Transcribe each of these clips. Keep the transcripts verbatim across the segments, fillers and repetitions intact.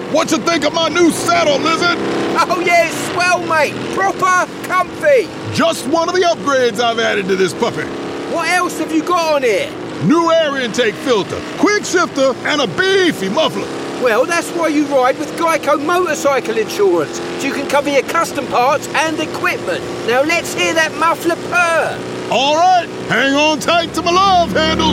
what you think of my new saddle, Lizard? Oh, yeah, it's swell, mate. Proper comfy. Just one of the upgrades I've added to this puppy. What else have you got on here? New air intake filter, quick shifter, and a beefy muffler. Well, that's why you ride with Geico Motorcycle Insurance, so you can cover your custom parts and equipment. Now let's hear that muffler purr. All right, hang on tight to my love handles.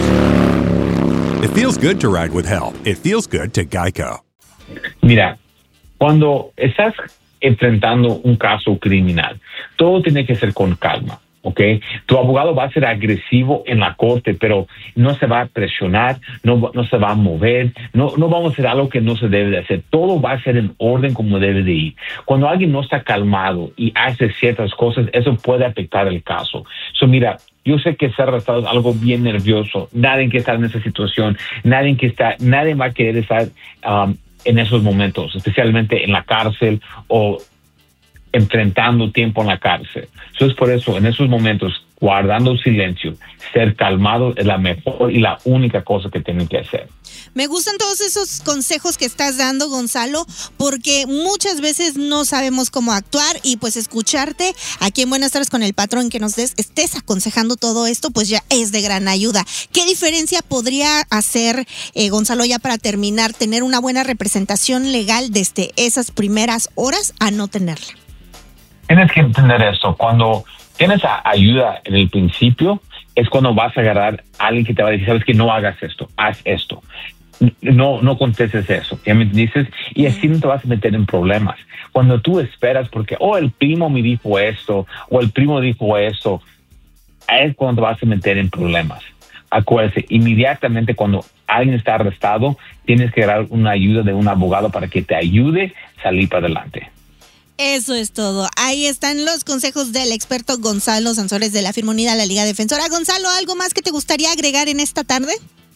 It feels good to ride with help. It feels good to Geico. Mira, cuando estás enfrentando un caso criminal, todo tiene que ser con calma. ¿Ok? Tu abogado va a ser agresivo en la corte, pero no se va a presionar, no, no se va a mover, no, no vamos a hacer algo que no se debe de hacer. Todo va a ser en orden como debe de ir. Cuando alguien no está calmado y hace ciertas cosas, eso puede afectar el caso. So, mira, yo sé que ser arrestado es algo bien nervioso. Nadie que está en esa situación, nadie que está, nadie va a querer estar um, en esos momentos, especialmente en la cárcel o enfrentando tiempo en la cárcel. Eso es por eso, en esos momentos, guardando silencio, ser calmado es la mejor y la única cosa que tienen que hacer. Me gustan todos esos consejos que estás dando, Gonzalo, porque muchas veces no sabemos cómo actuar y pues escucharte aquí en Buenas Tardes con el Patrón, que nos des, estés aconsejando todo esto, pues ya es de gran ayuda. ¿Qué diferencia podría hacer, eh, Gonzalo, ya para terminar, tener una buena representación legal desde esas primeras horas a no tenerla? Tienes que entender esto. Cuando tienes a ayuda en el principio, es cuando vas a agarrar a alguien que te va a decir, sabes que no hagas esto, haz esto. No, no contestes eso, ¿ya me dices? Y así no te vas a meter en problemas. Cuando tú esperas porque, oh, el primo me dijo esto, o el primo dijo esto, es cuando te vas a meter en problemas. Acuérdate, inmediatamente cuando alguien está arrestado, tienes que agarrar una ayuda de un abogado para que te ayude a salir para adelante. Eso es todo. Ahí están los consejos del experto Gonzalo Sansores de la firma unida a la Liga Defensora. Gonzalo, ¿algo más que te gustaría agregar en esta tarde?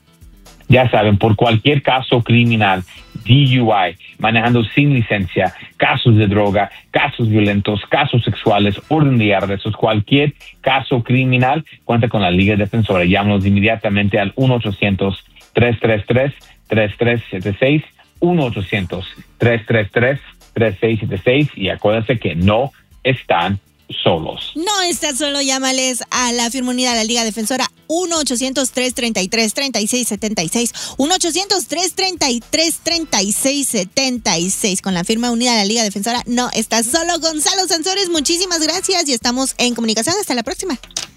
Ya saben, por cualquier caso criminal, D U I, manejando sin licencia, casos de droga, casos violentos, casos sexuales, orden de arrestos, cualquier caso criminal, cuenta con la Liga Defensora. Llámanos inmediatamente al uno ochocientos, tres tres tres, tres tres siete seis, uno ochocientos, tres tres tres, tres seis siete seis y acuérdense que no están solos. No estás solo, llámales a la firma unida de la Liga Defensora uno ochocientos, tres treinta y tres, treinta y seis setenta y seis, uno ochocientos, tres treinta y tres, treinta y seis setenta y seis. Con la firma unida de la Liga Defensora no estás solo. Gonzalo Sansores, muchísimas gracias y estamos en comunicación. Hasta la próxima.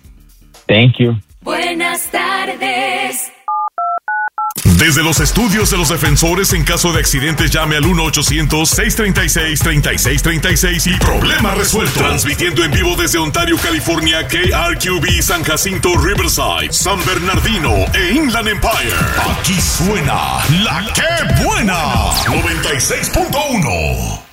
Thank you. Buenas tardes. Desde los estudios de los defensores, en caso de accidentes, llame al uno ochocientos, seis treinta y seis, treinta y seis treinta y seis y problema resuelto. Transmitiendo en vivo desde Ontario, California, K R Q B, San Jacinto, Riverside, San Bernardino e Inland Empire. Aquí suena La Que Buena, noventa y seis punto uno.